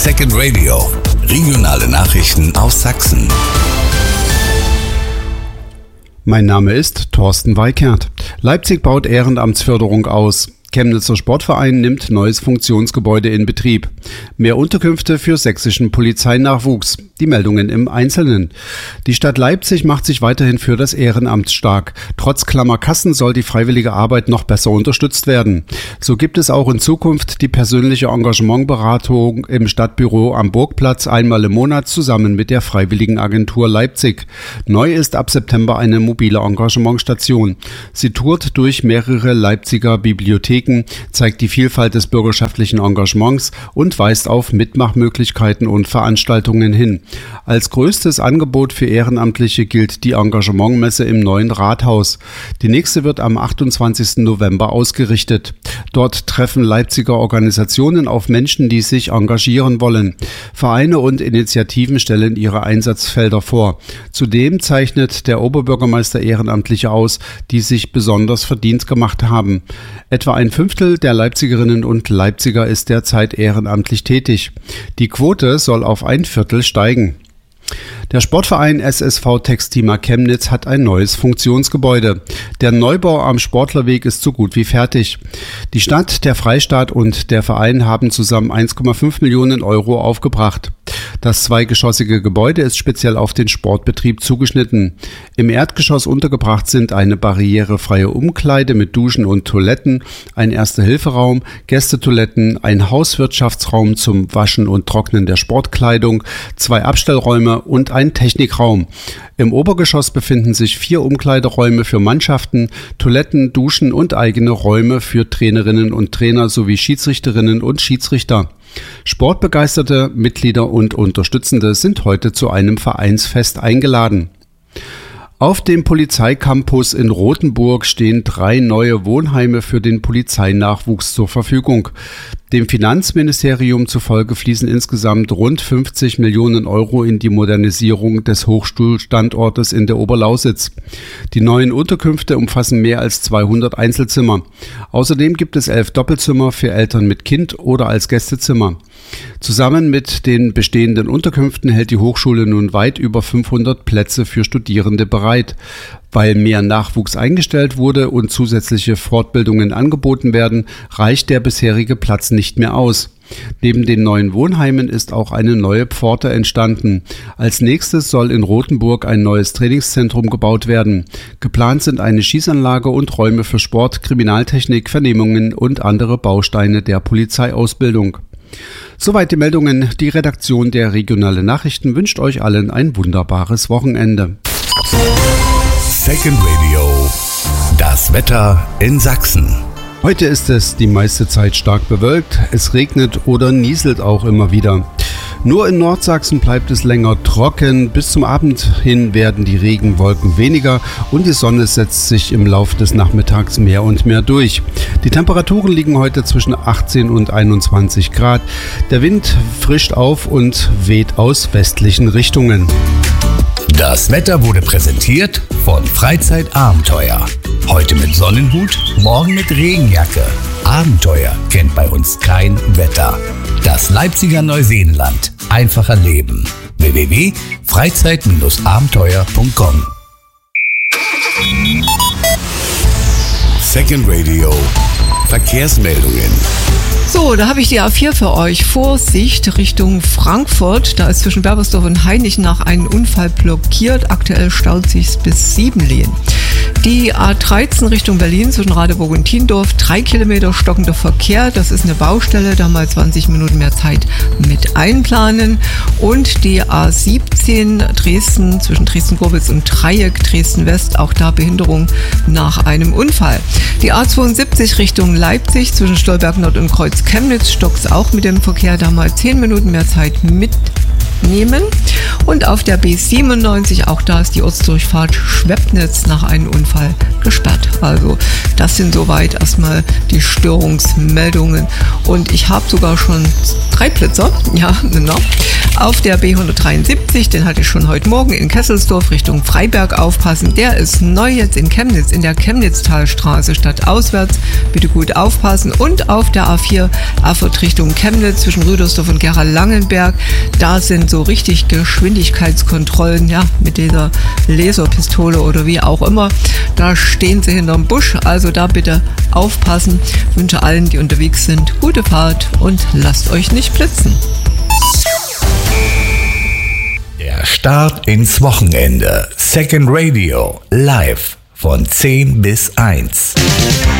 Second Radio. Regionale Nachrichten aus Sachsen. Mein Name ist Thorsten Weikert. Leipzig baut Ehrenamtsförderung aus. Chemnitzer Sportverein nimmt neues Funktionsgebäude in Betrieb. Mehr Unterkünfte für sächsischen Polizeinachwuchs. Die Meldungen im Einzelnen. Die Stadt Leipzig macht sich weiterhin für das Ehrenamt stark. Trotz klammer Kassen soll die freiwillige Arbeit noch besser unterstützt werden. So gibt es auch in Zukunft die persönliche Engagementberatung im Stadtbüro am Burgplatz einmal im Monat zusammen mit der Freiwilligenagentur Leipzig. Neu ist ab September eine mobile Engagementstation. Sie tourt durch mehrere Leipziger Bibliotheken, zeigt die Vielfalt des bürgerschaftlichen Engagements und weist auf Mitmachmöglichkeiten und Veranstaltungen hin. Als größtes Angebot für Ehrenamtliche gilt die Engagementmesse im neuen Rathaus. Die nächste wird am 28. November ausgerichtet. Dort treffen Leipziger Organisationen auf Menschen, die sich engagieren wollen. Vereine und Initiativen stellen ihre Einsatzfelder vor. Zudem zeichnet der Oberbürgermeister Ehrenamtliche aus, die sich besonders verdient gemacht haben. Etwa ein Fünftel der Leipzigerinnen und Leipziger ist derzeit ehrenamtlich tätig. Die Quote soll auf ein Viertel steigen. Der Sportverein SSV Textima Chemnitz hat ein neues Funktionsgebäude. Der Neubau am Sportlerweg ist so gut wie fertig. Die Stadt, der Freistaat und der Verein haben zusammen 1,5 Millionen Euro aufgebracht. Das zweigeschossige Gebäude ist speziell auf den Sportbetrieb zugeschnitten. Im Erdgeschoss untergebracht sind eine barrierefreie Umkleide mit Duschen und Toiletten, ein Erste-Hilfe-Raum, Gästetoiletten, ein Hauswirtschaftsraum zum Waschen und Trocknen der Sportkleidung, 2 Abstellräume und ein Technikraum. Im Obergeschoss befinden sich 4 Umkleideräume für Mannschaften, Toiletten, Duschen und eigene Räume für Trainerinnen und Trainer sowie Schiedsrichterinnen und Schiedsrichter. Sportbegeisterte, Mitglieder und Unterstützende sind heute zu einem Vereinsfest eingeladen. Auf dem Polizeicampus in Rothenburg stehen 3 neue Wohnheime für den Polizeinachwuchs zur Verfügung. Dem Finanzministerium zufolge fließen insgesamt rund 50 Millionen Euro in die Modernisierung des Hochschulstandortes in der Oberlausitz. Die neuen Unterkünfte umfassen mehr als 200 Einzelzimmer. Außerdem gibt es 11 Doppelzimmer für Eltern mit Kind oder als Gästezimmer. Zusammen mit den bestehenden Unterkünften hält die Hochschule nun weit über 500 Plätze für Studierende bereit. Weil mehr Nachwuchs eingestellt wurde und zusätzliche Fortbildungen angeboten werden, reicht der bisherige Platz nicht mehr aus. Neben den neuen Wohnheimen ist auch eine neue Pforte entstanden. Als nächstes soll in Rothenburg ein neues Trainingszentrum gebaut werden. Geplant sind eine Schießanlage und Räume für Sport, Kriminaltechnik, Vernehmungen und andere Bausteine der Polizeiausbildung. Soweit die Meldungen. Die Redaktion der Regionale Nachrichten wünscht euch allen ein wunderbares Wochenende. Second Radio. Das Wetter in Sachsen. Heute ist es die meiste Zeit stark bewölkt. Es regnet oder nieselt auch immer wieder. Nur in Nordsachsen bleibt es länger trocken. Bis zum Abend hin werden die Regenwolken weniger und die Sonne setzt sich im Laufe des Nachmittags mehr und mehr durch. Die Temperaturen liegen heute zwischen 18 und 21 Grad. Der Wind frischt auf und weht aus westlichen Richtungen. Das Wetter wurde präsentiert von Freizeitabenteuer. Heute mit Sonnenhut, morgen mit Regenjacke. Abenteuer kennt bei uns kein Wetter. Das Leipziger Neuseenland. Einfacher Leben. www.freizeit-abenteuer.com. Second Radio. Verkehrsmeldungen. So, da habe ich die A4 für euch. Vorsicht Richtung Frankfurt. Da ist zwischen Berbersdorf und Hainichen nach einem Unfall blockiert. Aktuell staut sich's bis Siebenlehen. Die A13 Richtung Berlin zwischen Radeburg und Tiendorf. 3 Kilometer stockender Verkehr. Das ist eine Baustelle. Da mal 20 Minuten mehr Zeit mit einplanen. Und die A17 Dresden zwischen Dresden-Gorbitz und Dreieck Dresden-West. Auch da Behinderung nach einem Unfall. Die A72 Richtung Leipzig zwischen Stolberg Nord und Kreuz Chemnitz stockt's auch mit dem Verkehr, da mal 10 Minuten mehr Zeit mit nehmen. Und auf der B97, auch da ist die Ortsdurchfahrt Schwebnitz nach einem Unfall gesperrt. Also das sind soweit erstmal die Störungsmeldungen. Und ich habe sogar schon 3 Blitzer, ja, genau. Auf der B173, den hatte ich schon heute Morgen in Kesselsdorf Richtung Freiberg aufpassen. Der ist neu jetzt in Chemnitz, in der Chemnitztalstraße statt auswärts. Bitte gut aufpassen. Und auf der A4 Erfurt Richtung Chemnitz zwischen Rüdersdorf und Gera-Langenberg. Da sind so richtig Geschwindigkeitskontrollen, ja, mit dieser Laserpistole oder wie auch immer. Da stehen sie hinterm Busch, also da bitte aufpassen. Ich wünsche allen, die unterwegs sind, gute Fahrt und lasst euch nicht blitzen. Der Start ins Wochenende. Second Radio live von 10 bis 1.